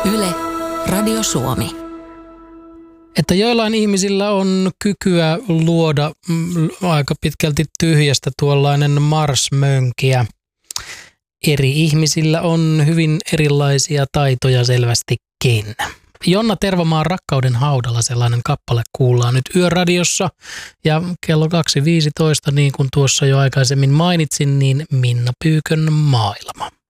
Yle, Radio Suomi. Että joillain ihmisillä on kykyä luoda aika pitkälti tyhjästä tuollainen Mars-mönkiä. Eri ihmisillä on hyvin erilaisia taitoja selvästikin. Jonna Tervamaan Rakkauden haudalla sellainen kappale kuullaan nyt Yöradiossa. Ja kello 2.15, niin kuin tuossa jo aikaisemmin mainitsin, niin Minna Pyykön maailma.